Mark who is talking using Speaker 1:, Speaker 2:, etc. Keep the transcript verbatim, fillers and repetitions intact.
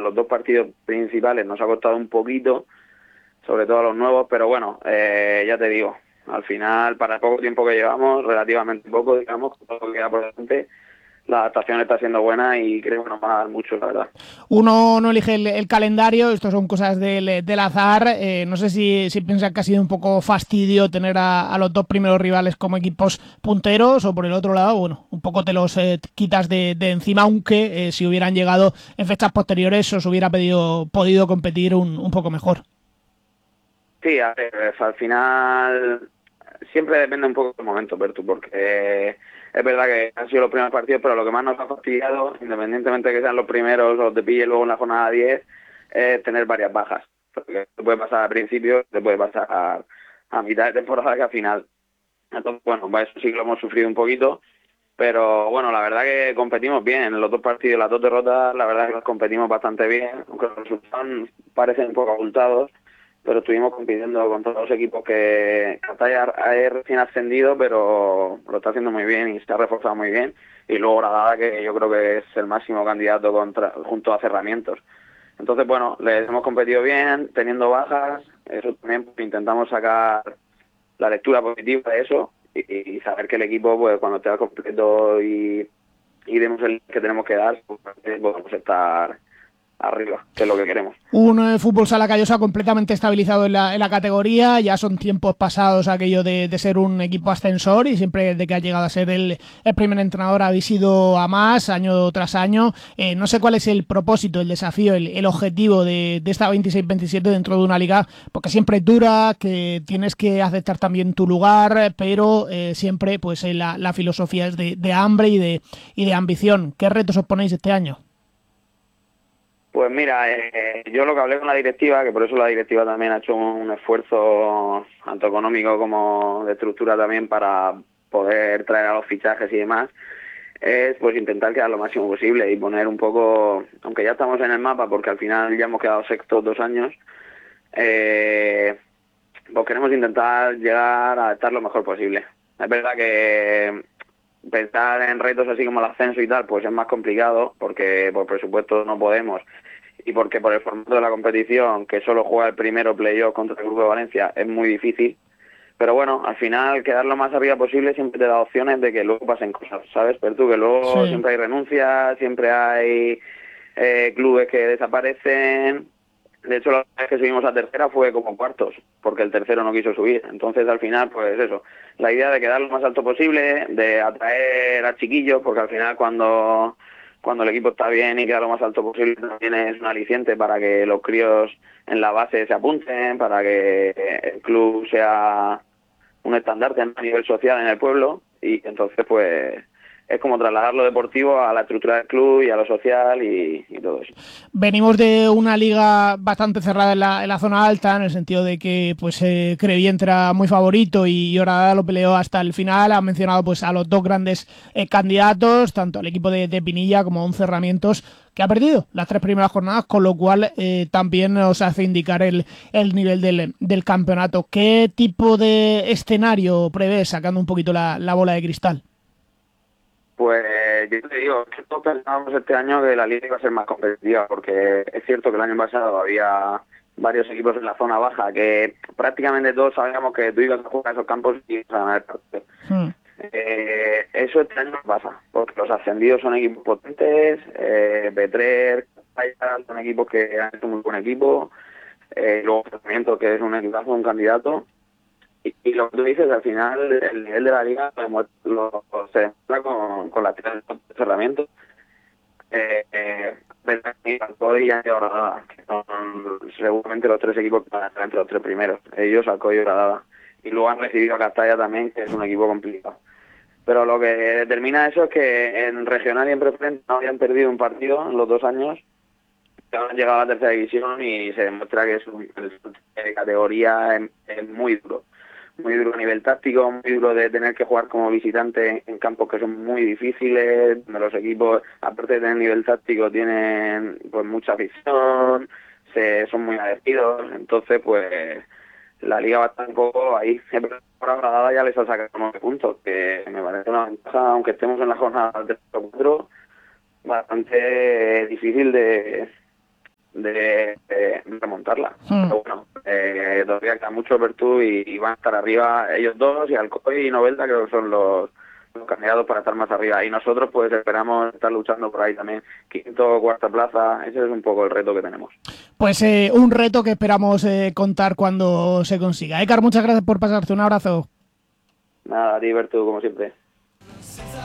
Speaker 1: los dos partidos principales nos ha costado un poquito, sobre todo a los nuevos, pero bueno, eh, ya te digo, al final, para el poco tiempo que llevamos, relativamente poco, digamos, con todo lo que queda por delante, la adaptación está siendo buena y creo que nos va a dar mucho, la verdad.
Speaker 2: Uno no elige el, el calendario, esto son cosas del, del azar. Eh, no sé si, si piensan que ha sido un poco fastidio tener a, a los dos primeros rivales como equipos punteros, o por el otro lado, bueno, un poco te los eh, quitas de, de encima, aunque eh, si hubieran llegado en fechas posteriores os hubiera pedido, podido competir un, un poco mejor.
Speaker 1: Sí, a ver, al final siempre depende un poco del momento, Bertu, porque es verdad que han sido los primeros partidos, pero lo que más nos ha fastidiado, independientemente de que sean los primeros o te pille luego en la jornada diez, es tener varias bajas. Porque te puede pasar al principio, te puede pasar a, a mitad de temporada que al final. Entonces, bueno, eso sí que lo hemos sufrido un poquito, pero bueno, la verdad que competimos bien. En los dos partidos, las dos derrotas, la verdad que los competimos bastante bien, aunque los resultados parecen un poco abultados, pero estuvimos compitiendo con todos los equipos que Castalla es recién ascendido, pero lo está haciendo muy bien y se ha reforzado muy bien. Y luego Gradada, que yo creo que es el máximo candidato contra, junto a Cerramientos. Entonces, bueno, les hemos competido bien, teniendo bajas, eso también pues, intentamos sacar la lectura positiva de eso y, y saber que el equipo, pues cuando esté completo y, y demos el que tenemos que dar, pues podemos estar arriba, que es lo que queremos.
Speaker 2: Un eh, fútbol sala callosa completamente estabilizado en la, en la categoría. Ya son tiempos pasados aquello de, de ser un equipo ascensor, y siempre de que ha llegado a ser el, el primer entrenador habéis ido a más año tras año. Eh, no sé cuál es el propósito, el desafío, el, el objetivo de, de esta veintiséis veintisiete dentro de una liga, porque siempre es dura, que tienes que aceptar también tu lugar, pero eh, siempre pues eh, la, la filosofía es de, de hambre y de, y de ambición. ¿Qué retos os ponéis este año?
Speaker 1: Pues mira, eh, yo lo que hablé con la directiva, que por eso la directiva también ha hecho un esfuerzo tanto económico como de estructura también para poder traer a los fichajes y demás, es pues intentar quedar lo máximo posible y poner un poco, aunque ya estamos en el mapa porque al final ya hemos quedado sextos dos años, eh, pues queremos intentar llegar a estar lo mejor posible. Es verdad que pensar en retos así como el ascenso y tal, pues es más complicado porque por presupuesto no podemos y porque por el formato de la competición, que solo juega el primero playoff contra el Grupo de Valencia, es muy difícil. Pero bueno, al final quedar lo más arriba posible siempre te da opciones de que luego pasen cosas, ¿sabes? Pero tú que luego
Speaker 2: Sí.
Speaker 1: siempre hay renuncias, siempre hay eh, clubes que desaparecen. De hecho, la vez que subimos a tercera fue como cuartos, porque el tercero no quiso subir. Entonces, al final, pues eso, la idea de quedar lo más alto posible, de atraer a chiquillos, porque al final cuando, cuando el equipo está bien y queda lo más alto posible, también es un aliciente para que los críos en la base se apunten, para que el club sea un estandarte a nivel social en el pueblo, y entonces, pues es como trasladar lo deportivo a la estructura del club y a lo social y, y todo eso.
Speaker 2: Venimos de una liga bastante cerrada en la, en la zona alta, en el sentido de que pues eh, Crevi entra muy favorito y Horadada lo peleó hasta el final. Ha mencionado pues a los dos grandes eh, candidatos, tanto el equipo de, de Pinilla como a un Cerramientos, que ha perdido las tres primeras jornadas, con lo cual eh, también os hace indicar el, el nivel del, del campeonato. ¿Qué tipo de escenario prevés, sacando un poquito la, la bola de cristal?
Speaker 1: Pues yo te digo, que todos pensábamos este año que la liga iba a ser más competitiva, porque es cierto que el año pasado había varios equipos en la zona baja que prácticamente todos sabíamos que tú ibas a jugar a esos campos y ibas a ganar el partido.
Speaker 2: Hmm.
Speaker 1: Eh, eso este año no pasa, porque los ascendidos son equipos potentes, eh, Petrer, son equipos que han hecho muy buen equipo, eh, luego Cerramiento, que es un equipazo, un candidato. Y, y lo que tú dices, al final, el nivel de la liga lo, lo, lo se demuestra con, con las tres cerramientos. Eh, eh, Alcoy y Horadada, que son seguramente los tres equipos que van a estar entre los tres primeros. Ellos, Alcoy y Horadada. Y luego han recibido a Castalla también, que es un equipo complicado. Pero lo que determina eso es que en regional y en preferente no habían perdido un partido en los dos años. Han llegado a la tercera división y se demuestra que es un, de categoría es, es muy duro. Muy duro a nivel táctico, muy duro de tener que jugar como visitante en campos que son muy difíciles, donde los equipos, aparte de tener nivel táctico, tienen pues mucha afición, se, son muy agresivos, entonces pues la liga va a estar un poco ahí. Por ahora ya les ha sacado nueve puntos, que me parece una ventaja, aunque estemos en la jornada de cuatro, bastante difícil de, de, de remontarla.
Speaker 2: Hmm.
Speaker 1: Pero bueno, eh, todavía queda mucho Virtu y, y van a estar arriba ellos dos, y Alcoy y Novelda creo que son los, los candidatos para estar más arriba. Y nosotros pues esperamos estar luchando por ahí también, quinto o cuarta plaza. Ese es un poco el reto que tenemos.
Speaker 2: Pues eh, un reto que esperamos eh, contar cuando se consiga. Ekar, muchas gracias por pasarte, un abrazo.
Speaker 1: Nada, a ti, Virtu, como siempre.